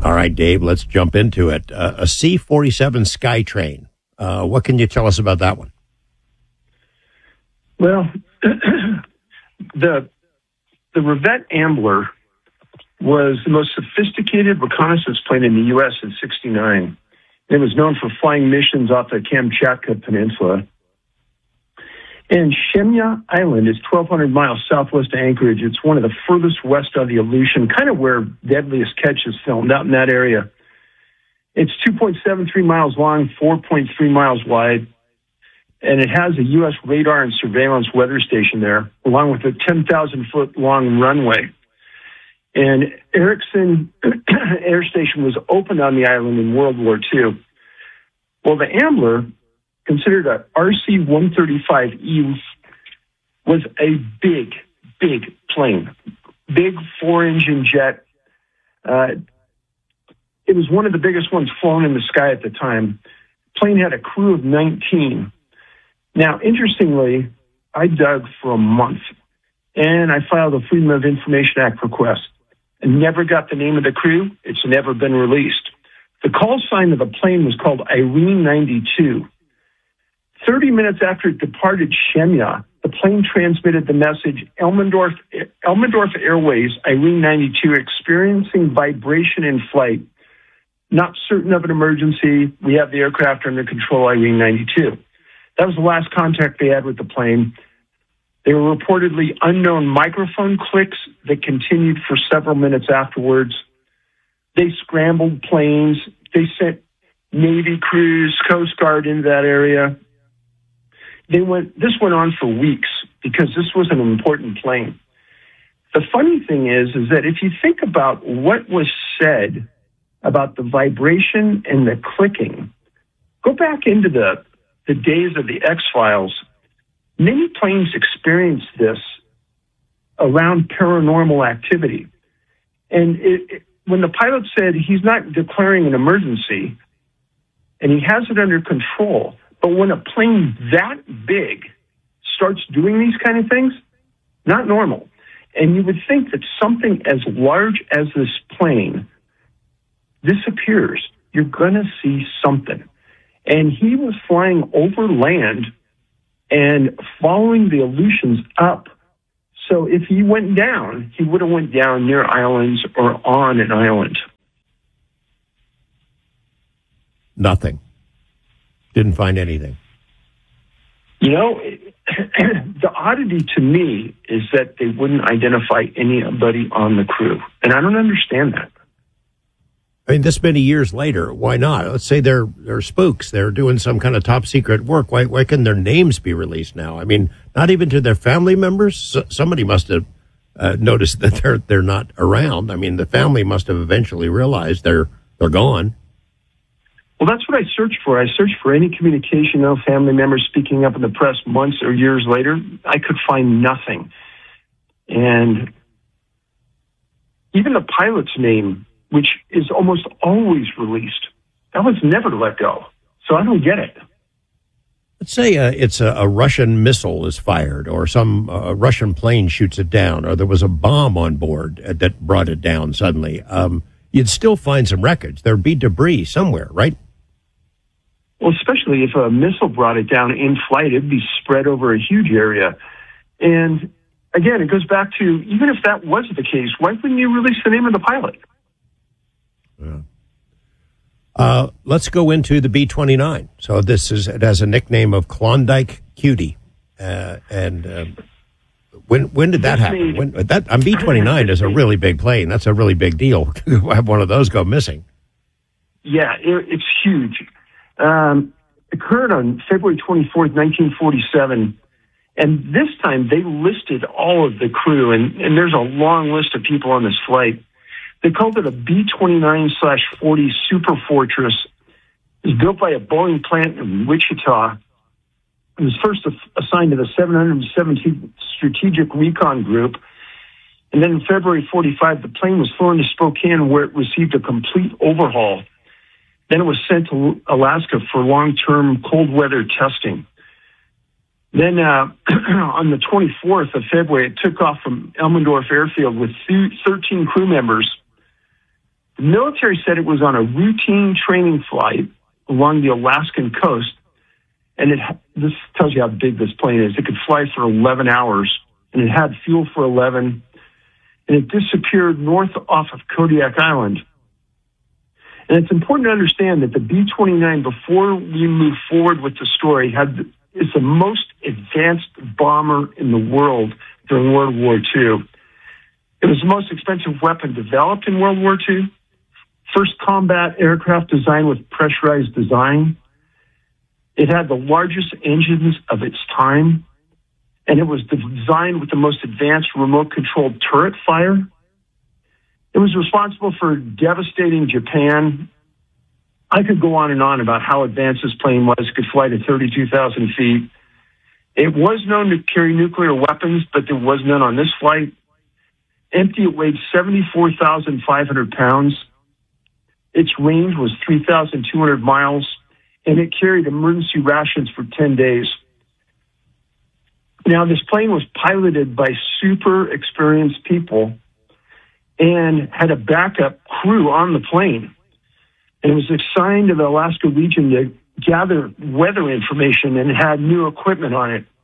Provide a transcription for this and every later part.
All right, Dave, let's jump into it. A C-47 Skytrain. What can you tell us about that one? Well, the Revett Ambler was the most sophisticated reconnaissance plane in the U.S. in '69. It was known for flying missions off the Kamchatka Peninsula. And Shemya Island is 1,200 miles southwest of Anchorage. It's one of the furthest west of the Aleutian, kind of where Deadliest Catch is filmed, out in that area. It's 2.73 miles long, 4.3 miles wide, and it has a U.S. radar and surveillance weather station there, along with a 10,000-foot-long runway. And Erickson Air Station was opened on the island in World War II. Well, the Ambler, considered a RC-135E, was a big, big plane. Big four-engine jet. It was one of the biggest ones flown in the sky at the time. Plane had a crew of 19. Now, interestingly, I dug for a month, and I filed a Freedom of Information Act request. I never got the name of the crew. It's never been released. The call sign of the plane was called Irene 92. 30 minutes after it departed Shemya, the plane transmitted the message, Elmendorf Airways, Irene 92, experiencing vibration in flight. Not certain of an emergency. We have the aircraft under control, Irene 92. That was the last contact they had with the plane. There were reportedly unknown microphone clicks that continued for several minutes afterwards. They scrambled planes. They sent Navy crews, Coast Guard into that area. This went on for weeks because this was an important plane. The funny thing is that if you think about what was said about the vibration and the clicking, go back into the days of the X-Files. Many planes experienced this around paranormal activity. And when the pilot said he's not declaring an emergency and he has it under control, but when a plane that big starts doing these kind of things, not normal. And you would think that something as large as this plane disappears, you're going to see something. And he was flying over land and following the Aleutians up. So if he went down, he would have went down near islands or on an island. Nothing. Didn't find anything. You know, the oddity to me is that they wouldn't identify anybody on the crew. And I don't understand that. I mean, this many years later, why not? Let's say they're spooks. They're doing some kind of top secret work. Why couldn't their names be released now? I mean, not even to their family members. Somebody must have noticed that they're not around. I mean, the family must have eventually realized they're gone. Well, that's what I searched for. I searched for any communication, no family members speaking up in the press months or years later. I could find nothing. And even the pilot's name, which is almost always released, that was never let go. So I don't get it. Let's say it's a Russian missile is fired, or some Russian plane shoots it down, or there was a bomb on board that brought it down suddenly. You'd still find some wreckage. There'd be debris somewhere, right? Well, especially if a missile brought it down in flight, it'd be spread over a huge area. And again, it goes back to, even if that was the case, why wouldn't you release the name of the pilot? Yeah. Let's go into the B-29. So it has a nickname of Klondike Cutie. When did that happen? B-29 is a really big plane. That's a really big deal to have one of those go missing. Yeah, it's huge. Occurred on February 24th, 1947. And this time they listed all of the crew, and there's a long list of people on this flight. They called it a B-29/40 Super Fortress. It was built by a Boeing plant in Wichita. It was first assigned to the 717th Strategic Recon Group. And then in February 45, the plane was flown to Spokane, where it received a complete overhaul. Then it was sent to Alaska for long-term cold weather testing. Then on the 24th of February, it took off from Elmendorf Airfield with 13 crew members. The military said it was on a routine training flight along the Alaskan coast, and this tells you how big this plane is. It could fly for 11 hours, and it had fuel for 11, and it disappeared north off of Kodiak Island. And it's important to understand that the B-29, before we move forward with the story, is the most advanced bomber in the world during World War II. It was the most expensive weapon developed in World War II. First combat aircraft designed with pressurized design. It had the largest engines of its time, and it was designed with the most advanced remote-controlled turret fire. It was responsible for devastating Japan. I could go on and on about how advanced this plane was. It could fly to 32,000 feet. It was known to carry nuclear weapons, but there was none on this flight. Empty, it weighed 74,500 pounds. Its range was 3,200 miles, and it carried emergency rations for 10 days. Now, this plane was piloted by super experienced people and had a backup crew on the plane. And it was assigned to the Alaska region to gather weather information and had new equipment on it.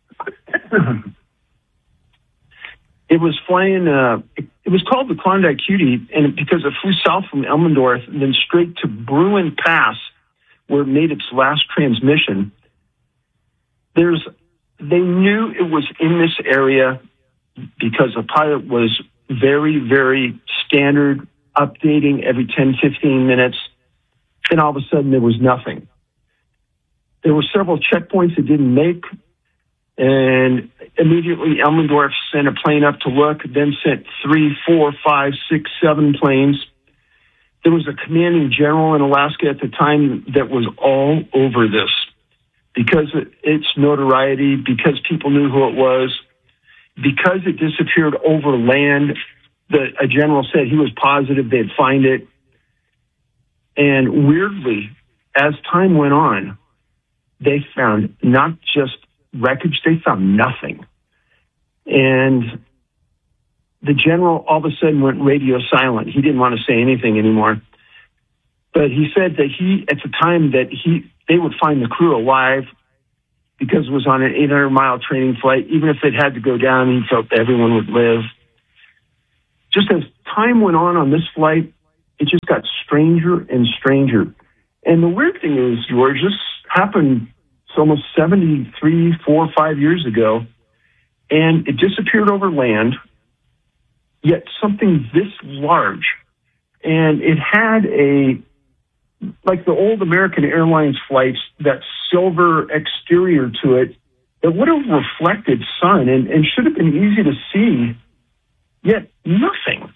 It was flying, it was called the Klondike Cutie, and because it flew south from Elmendorf and then straight to Bruin Pass, where it made its last transmission. They knew it was in this area because the pilot was very, very standard, updating every 10, 15 minutes. Then all of a sudden there was nothing. There were several checkpoints it didn't make, and immediately Elmendorf sent a plane up to look, then sent 3, 4, 5, 6, 7 planes. There was a commanding general in Alaska at the time that was all over this because of its notoriety, because people knew who it was, because it disappeared over land. A general said he was positive they'd find it. And weirdly, as time went on, they found not just wreckage, they found nothing. And the general all of a sudden went radio silent. He didn't want to say anything anymore. But he said that at the time that they would find the crew alive because it was on an 800-mile training flight. Even if it had to go down, he felt everyone would live. Just as time went on this flight, it just got stranger and stranger. And the weird thing is, George, this happened almost 73, 4, 5 years ago, and it disappeared over land, yet something this large. And it had like the old American Airlines flights, that silver exterior to it that would have reflected sun and should have been easy to see, yet nothing.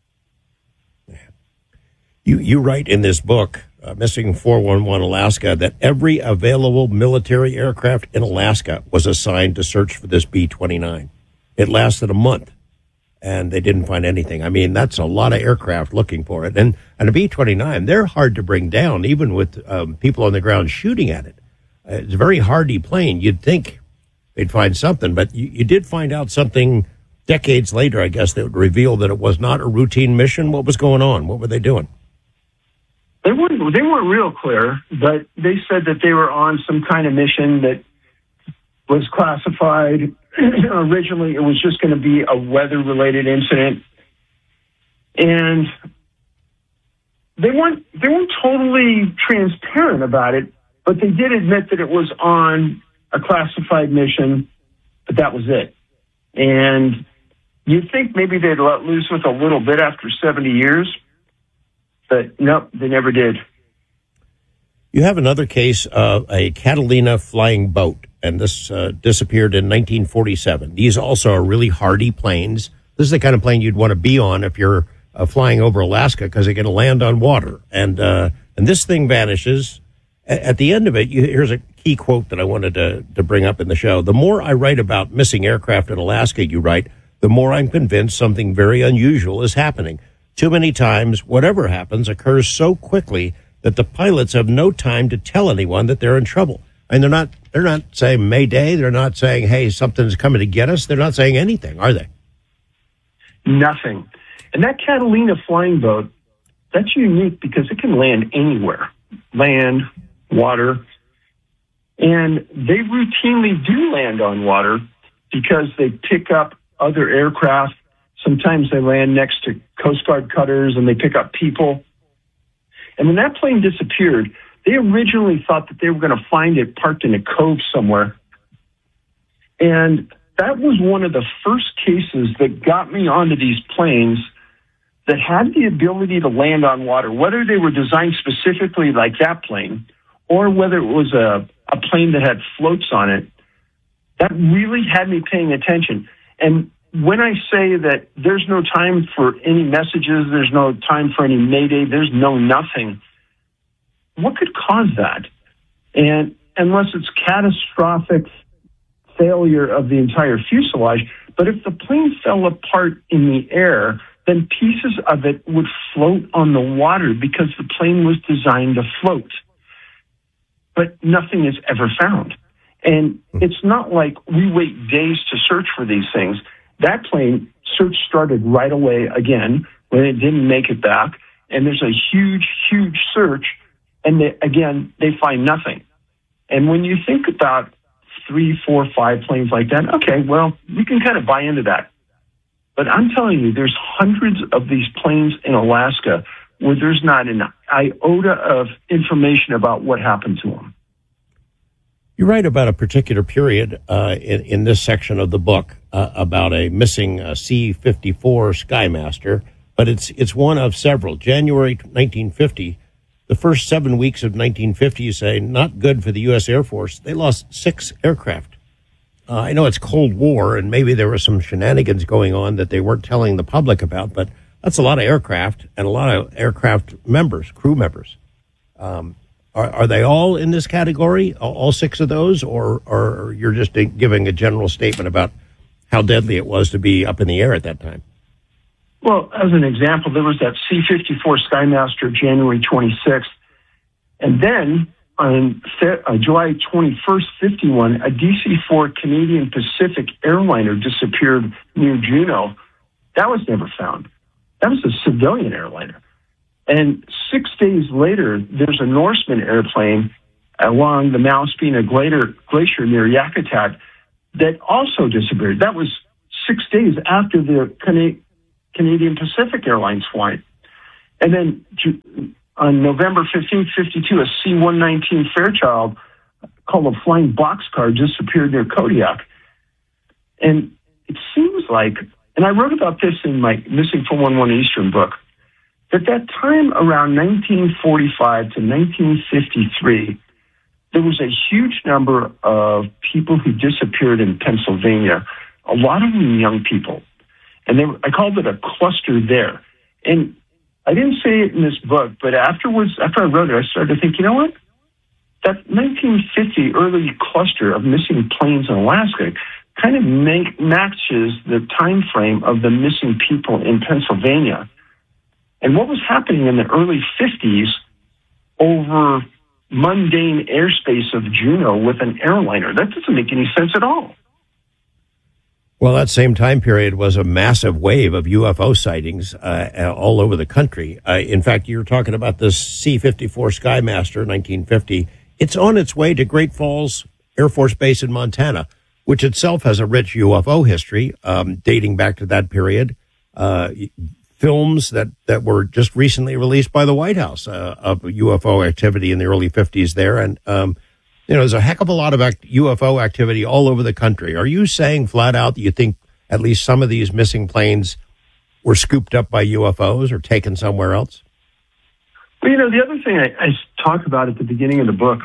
You write in this book, Missing 411 Alaska, that every available military aircraft in Alaska was assigned to search for this B-29. It lasted a month, and they didn't find anything. I mean, that's a lot of aircraft looking for it. And a B-29, they're hard to bring down, even with people on the ground shooting at it. It's a very hardy plane. You'd think they'd find something, but you did find out something decades later, I guess, that would reveal that it was not a routine mission. What was going on? What were they doing? They weren't real clear, but they said that they were on some kind of mission that was classified. Originally, it was just going to be a weather-related incident, and they weren't totally transparent about it, but they did admit that it was on a classified mission, but that was it. And you'd think maybe they'd let loose with a little bit after 70 years. But nope, they never did. You have another case of a Catalina flying boat, and this disappeared in 1947. These also are really hardy planes. This is the kind of plane you'd want to be on if you're flying over Alaska, because they're going to land on water. And this thing vanishes. At the end of it, here's a key quote that I wanted to bring up in the show. The more I write about missing aircraft in Alaska, you write, the more I'm convinced something very unusual is happening. Too many times, whatever happens occurs so quickly that the pilots have no time to tell anyone that they're in trouble. And they're not saying Mayday. They're not saying, hey, something's coming to get us. They're not saying anything, are they? Nothing. And that Catalina flying boat, that's unique because it can land anywhere, land, water, and they routinely do land on water because they pick up other aircraft. Sometimes they land next to Coast Guard cutters and they pick up people. And when that plane disappeared, they originally thought that they were going to find it parked in a cove somewhere. And that was one of the first cases that got me onto these planes that had the ability to land on water, whether they were designed specifically like that plane or whether it was a plane that had floats on it. That really had me paying attention. And when I say that there's no time for any messages, there's no time for any mayday, there's no nothing, what could cause that? And unless it's catastrophic failure of the entire fuselage, but if the plane fell apart in the air, then pieces of it would float on the water because the plane was designed to float. But nothing is ever found. And it's not like we wait days to search for these things. That plane, search started right away again when it didn't make it back. And there's a huge, huge search. And they find nothing. And when you think about 3, 4, 5 planes like that, okay, well, you can kind of buy into that. But I'm telling you, there's hundreds of these planes in Alaska where there's not an iota of information about what happened to them. You write about a particular period in this section of the book about a missing C-54 Skymaster, but it's one of several. January 1950, the first 7 weeks of 1950, you say, not good for the U.S. Air Force. They lost 6 aircraft. I know it's Cold War, and maybe there were some shenanigans going on that they weren't telling the public about, but that's a lot of aircraft and a lot of aircraft members, crew members. Are they all in this category, all 6 of those, or you're just giving a general statement about how deadly it was to be up in the air at that time? Well, as an example, there was that C-54 Skymaster January 26th, and then on July 21st, 51, a DC-4 Canadian Pacific airliner disappeared near Juneau. That was never found. That was a civilian airliner. And 6 days later, there's a Norseman airplane along the Malaspina Glacier near Yakutat that also disappeared. That was 6 days after the Canadian Pacific Airlines flight. And then on November 15th, 52, a C-119 Fairchild called a flying boxcar disappeared near Kodiak. And it seems like, and I wrote about this in my Missing 411 Eastern book, that time around 1945 to 1953, there was a huge number of people who disappeared in Pennsylvania, a lot of them young people. And I called it a cluster there. And I didn't say it in this book, but after I wrote it, I started to think, you know what? That 1950 early cluster of missing planes in Alaska kind of matches the time frame of the missing people in Pennsylvania. And what was happening in the early 50s over mundane airspace of Juneau with an airliner? That doesn't make any sense at all. Well, that same time period was a massive wave of UFO sightings all over the country. In fact, you're talking about this C-54 Skymaster, 1950. It's on its way to Great Falls Air Force Base in Montana, which itself has a rich UFO history dating back to that period. Films that were just recently released by the White House of UFO activity in the early 50s there. And, there's a heck of a lot of UFO activity all over the country. Are you saying flat out that you think at least some of these missing planes were scooped up by UFOs or taken somewhere else? Well, the other thing I talk about at the beginning of the book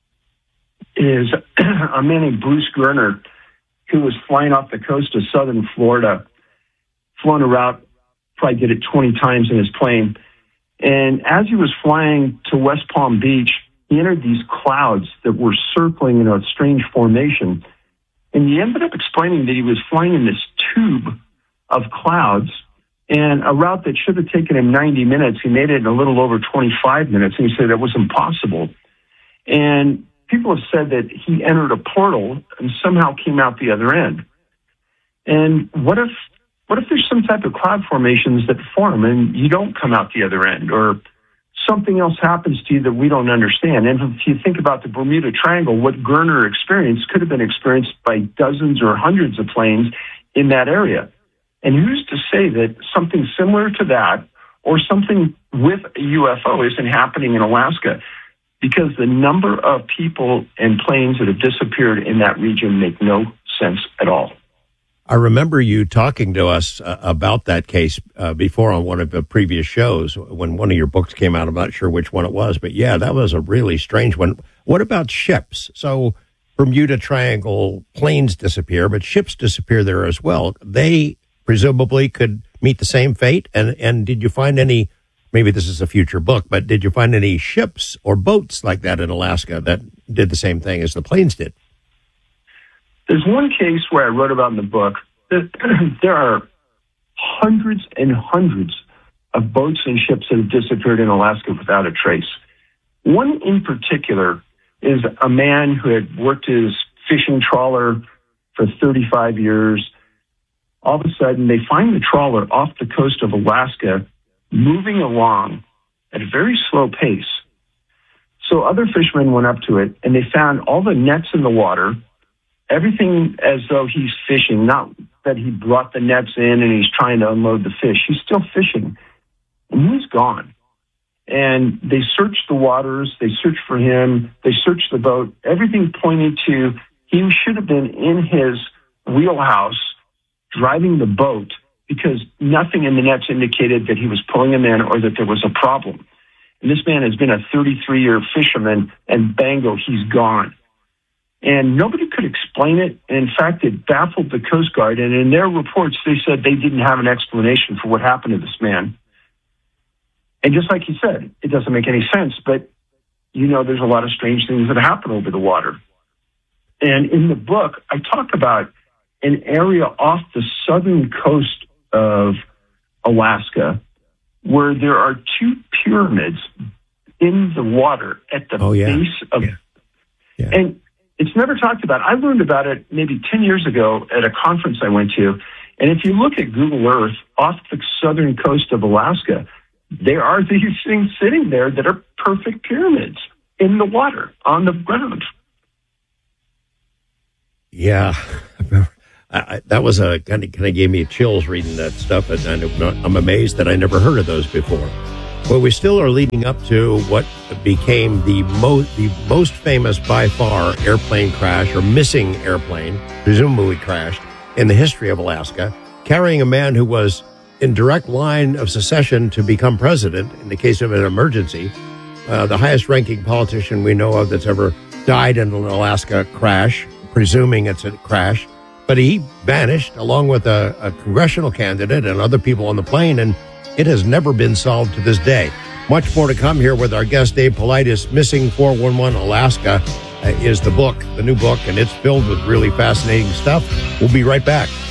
is a man named Bruce Gerner, who was flying off the coast of southern Florida, flown a route, probably did it 20 times in his plane. And as he was flying to West Palm Beach, he entered these clouds that were circling in a strange formation. And he ended up explaining that he was flying in this tube of clouds, and a route that should have taken him 90 minutes, he made it in a little over 25 minutes, and he said that was impossible. And people have said that he entered a portal and somehow came out the other end. And what if what if there's some type of cloud formations that form and you don't come out the other end, or something else happens to you that we don't understand? And if you think about the Bermuda Triangle, what Gerner experienced could have been experienced by dozens or hundreds of planes in that area. And who's to say that something similar to that or something with a UFO isn't happening in Alaska? Because the number of people and planes that have disappeared in that region make no sense at all. I remember you talking to us about that case before on one of the previous shows when one of your books came out. I'm not sure which one it was, but yeah, that was a really strange one. What about ships? So Bermuda Triangle, planes disappear, but ships disappear there as well. They presumably could meet the same fate. And did you find any, maybe this is a future book, but did you find any ships or boats like that in Alaska that did the same thing as the planes did? There's one case where I wrote about in the book that there are hundreds and hundreds of boats and ships that have disappeared in Alaska without a trace. One in particular is a man who had worked his fishing trawler for 35 years. All of a sudden, they find the trawler off the coast of Alaska moving along at a very slow pace. So other fishermen went up to it, and they found all the nets in the water, everything as though he's fishing, not that he brought the nets in and he's trying to unload the fish. He's still fishing, and he's gone. And they searched the waters, they searched for him, they searched the boat. Everything pointed to he should have been in his wheelhouse driving the boat, because nothing in the nets indicated that he was pulling them in or that there was a problem. And this man has been a 33-year fisherman, and bango, he's gone. And nobody could explain it. In fact, it baffled the Coast Guard. And in their reports, they said they didn't have an explanation for what happened to this man. And just like you said, it doesn't make any sense. But, you know, there's a lot of strange things that happen over the water. And in the book, I talk about an area off the southern coast of Alaska where there are two pyramids in the water at the base of... Yeah. And it's never talked about. I learned about it maybe 10 years ago at a conference I went to. And if you look at Google Earth off the southern coast of Alaska, there are these things sitting there that are perfect pyramids in the water, on the ground. Yeah. That was a kind of gave me chills reading that stuff. And I'm amazed that I never heard of those before. Well, we still are leading up to what became the most famous by far airplane crash, or missing airplane, presumably crashed, in the history of Alaska, carrying a man who was in direct line of succession to become president in the case of an emergency, the highest ranking politician we know of that's ever died in an Alaska crash, presuming it's a crash. But he vanished along with a congressional candidate and other people on the plane, and it has never been solved to this day. Much more to come here with our guest, Dave Paulides. Missing 411 Alaska is the book, the new book, and it's filled with really fascinating stuff. We'll be right back.